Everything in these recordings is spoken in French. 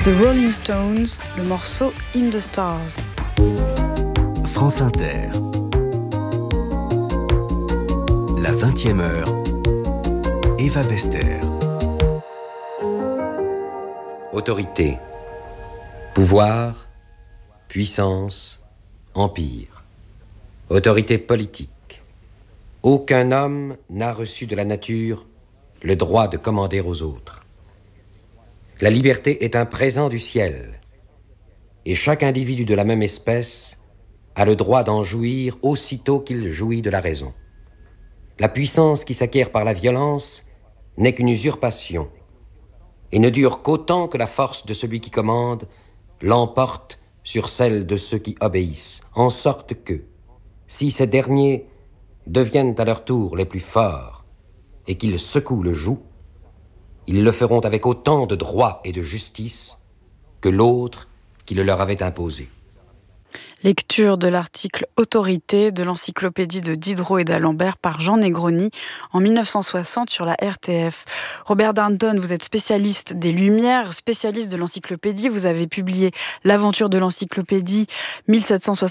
The Rolling Stones, le morceau In the Stars. France Inter. La 20e heure. Eva Bester. Autorité, pouvoir, puissance, empire. Autorité politique. Aucun homme n'a reçu de la nature le droit de commander aux autres. La liberté est un présent du ciel, et chaque individu de la même espèce a le droit d'en jouir aussitôt qu'il jouit de la raison. La puissance qui s'acquiert par la violence n'est qu'une usurpation, et ne dure qu'autant que la force de celui qui commande l'emporte sur celle de ceux qui obéissent, en sorte que, si ces derniers deviennent à leur tour les plus forts et qu'ils secouent le joug, ils le feront avec autant de droit et de justice que l'autre qui le leur avait imposé. Lecture de l'article « Autorité » de l'encyclopédie de Diderot et d'Alembert par Jean Negroni en 1960 sur la RTF. Robert Darnton, vous êtes spécialiste des Lumières, spécialiste de l'encyclopédie. Vous avez publié « L'aventure de l'encyclopédie 1775-1800 »,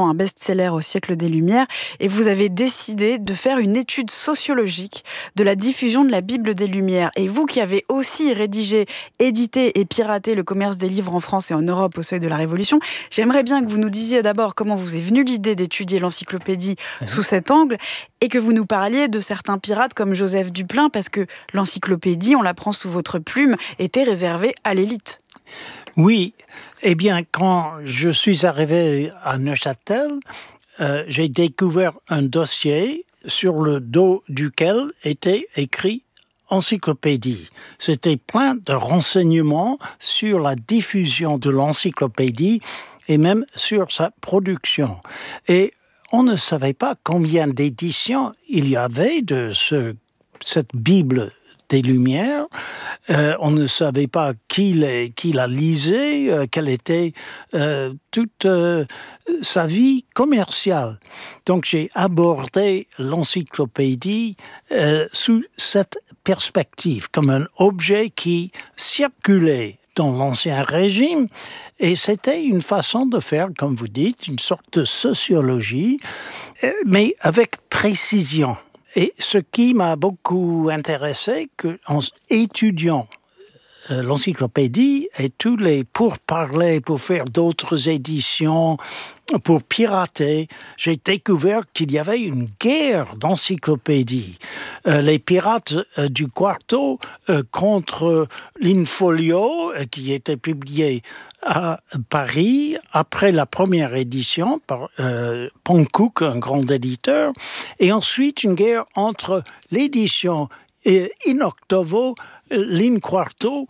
un best-seller au siècle des Lumières. Et vous avez décidé de faire une étude sociologique de la diffusion de la Bible des Lumières. Et vous qui avez aussi rédigé, édité et piraté le commerce des livres en France et en Europe au seuil de la Révolution, j'aimerais bien que vous nous disiez d'abord comment vous est venue l'idée d'étudier l'encyclopédie sous cet angle et que vous nous parliez de certains pirates comme Joseph Duplain, parce que l'encyclopédie, on la prend sous votre plume, était réservée à l'élite. Oui, eh bien, quand je suis arrivé à Neuchâtel, j'ai découvert un dossier sur le dos duquel était écrit encyclopédie. C'était plein de renseignements sur la diffusion de l'encyclopédie et même sur sa production. Et on ne savait pas combien d'éditions il y avait de cette Bible des Lumières. On ne savait pas qui la lisait, quelle était toute sa vie commerciale. Donc j'ai abordé l'encyclopédie sous cette perspective, comme un objet qui circulait dans l'Ancien Régime, et c'était une façon de faire, comme vous dites, une sorte de sociologie, mais avec précision. Et ce qui m'a beaucoup intéressé, qu'en étudiant l'encyclopédie et tous les pourparlers pour faire d'autres éditions, pour pirater, j'ai découvert qu'il y avait une guerre d'encyclopédie. Les pirates du Quarto contre l'Infolio, qui était publié à Paris après la première édition par Pankouk, un grand éditeur, et ensuite une guerre entre l'édition in octavo, l'Inquarto.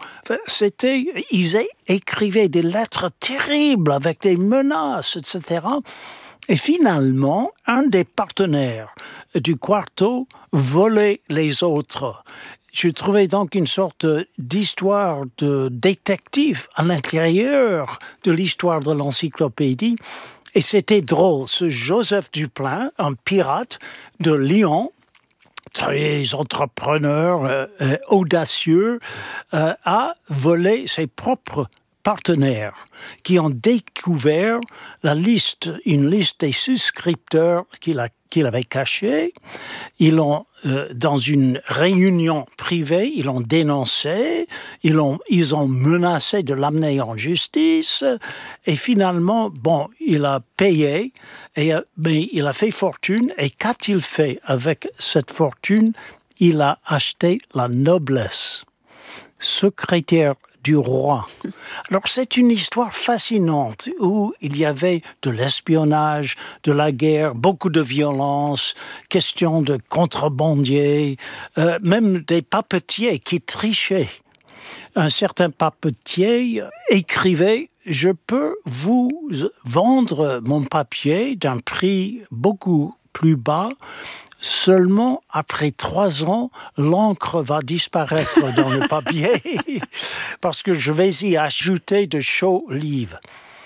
Ils écrivaient des lettres terribles avec des menaces, etc. Et finalement, un des partenaires du Quarto volait les autres. Je trouvais donc une sorte d'histoire de détective à l'intérieur de l'histoire de l'encyclopédie. Et c'était drôle. Ce Joseph Duplain, un pirate de Lyon, très entrepreneur, audacieux, a volé ses propres partenaires qui ont découvert une liste des souscripteurs qu'il avait cachés. Ils l'ont, dans une réunion privée, ils l'ont dénoncé, ils ont menacé de l'amener en justice, et finalement, il a payé, mais il a fait fortune, et qu'a-t-il fait avec cette fortune? Il a acheté la noblesse. Secrétaire du roi. Alors c'est une histoire fascinante où il y avait de l'espionnage, de la guerre, beaucoup de violence, question de contrebandiers, même des papetiers qui trichaient. Un certain papetier écrivait « Je peux vous vendre mon papier d'un prix beaucoup plus bas ». Seulement, après 3 ans, l'encre va disparaître dans le papier parce que je vais y ajouter de chaux livres.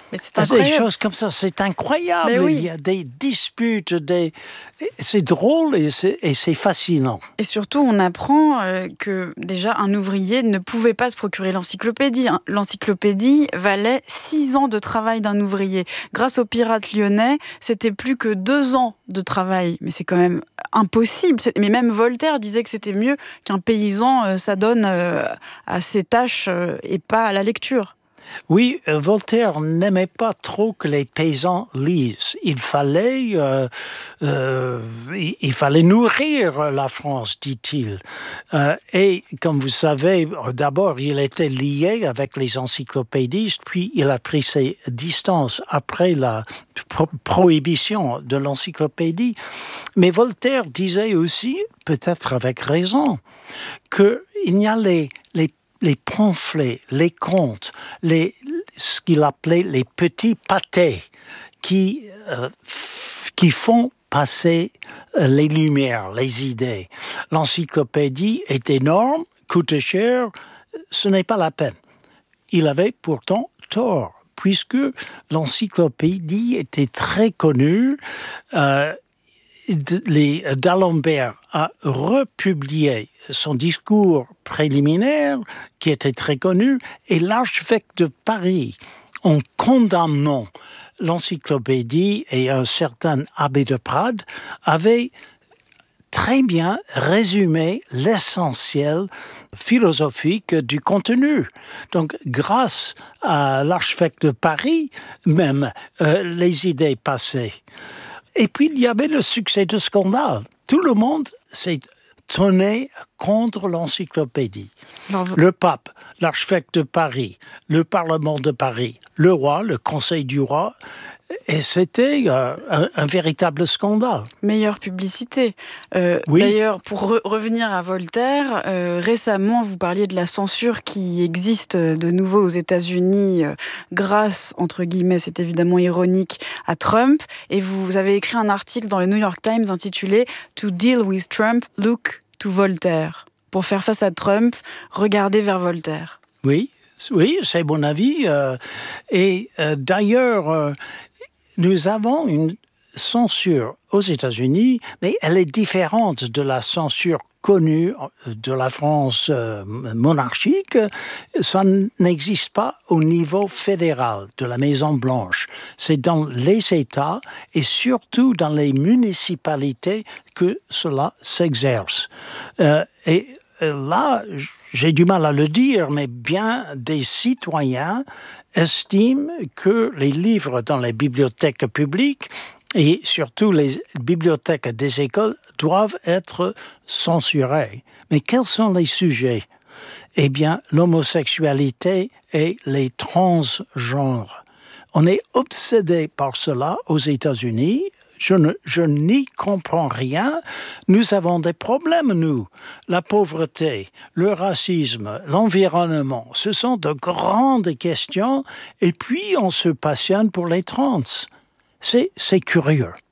Mais c'est incroyable. Des choses comme ça, c'est incroyable. Mais oui. Il y a des disputes, c'est drôle et c'est fascinant. Et surtout, on apprend que déjà un ouvrier ne pouvait pas se procurer l'encyclopédie. L'encyclopédie valait 6 ans de travail d'un ouvrier. Grâce aux pirates lyonnais, c'était plus que 2 ans de travail. Mais c'est quand même impossible. Mais même Voltaire disait que c'était mieux qu'un paysan s'adonne à ses tâches et pas à la lecture. Oui, Voltaire n'aimait pas trop que les paysans lisent. Il fallait nourrir la France, dit-il. Et comme vous savez, d'abord, il était lié avec les encyclopédistes, puis il a pris ses distances après la prohibition de l'encyclopédie. Mais Voltaire disait aussi, peut-être avec raison, qu'il y a les pamphlets, les contes, ce qu'il appelait les petits pâtés qui font passer les lumières, les idées. L'encyclopédie est énorme, coûte cher, ce n'est pas la peine. Il avait pourtant tort, puisque l'encyclopédie était très connue. D'Alembert a republié son discours préliminaire, qui était très connu, et l'archevêque de Paris, en condamnant l'encyclopédie et un certain abbé de Prade, avait très bien résumé l'essentiel philosophique du contenu. Donc, grâce à l'archevêque de Paris, même, les idées passaient. Et puis, il y avait le succès de Stendhal. Tout le monde s'est tourné contre l'encyclopédie. Le pape, l'archevêque de Paris, le Parlement de Paris, le roi, le Conseil du roi, et c'était un véritable scandale. Meilleure publicité. Oui. D'ailleurs, pour revenir à Voltaire, récemment, vous parliez de la censure qui existe de nouveau aux États-Unis grâce, entre guillemets, c'est évidemment ironique, à Trump. Et vous avez écrit un article dans le New York Times intitulé « To deal with Trump, look to Voltaire ». Pour faire face à Trump, regardez vers Voltaire. Oui, c'est mon avis. D'ailleurs, nous avons une censure aux États-Unis, mais elle est différente de la censure connue de la France monarchique. Ça n'existe pas au niveau fédéral de la Maison-Blanche. C'est dans les États et surtout dans les municipalités que cela s'exerce. Et là, j'ai du mal à le dire, mais bien des citoyens estiment que les livres dans les bibliothèques publiques et surtout les bibliothèques des écoles doivent être censurés. Mais quels sont les sujets? Eh bien, l'homosexualité et les transgenres. On est obsédé par cela aux États-Unis. Je n'y comprends rien. Nous avons des problèmes, nous. La pauvreté, le racisme, l'environnement, ce sont de grandes questions. Et puis, on se passionne pour les trans. C'est curieux.